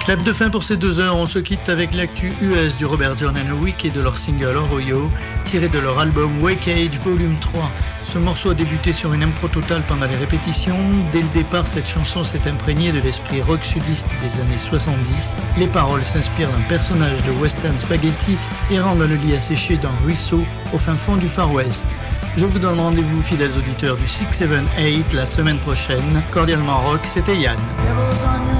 Clap de fin pour ces 2 heures, on se quitte avec l'actu US du Robert John and Rick et de leur single Arroyo, tiré de leur album Wake Age Volume 3. Ce morceau a débuté sur une impro totale pendant les répétitions. Dès le départ, cette chanson s'est imprégnée de l'esprit rock sudiste des années 70. Les paroles s'inspirent d'un personnage de Western Spaghetti errant dans le lit asséché d'un ruisseau au fin fond du Far West. Je vous donne rendez-vous, fidèles auditeurs du 678, la semaine prochaine. Cordialement rock, c'était Yann.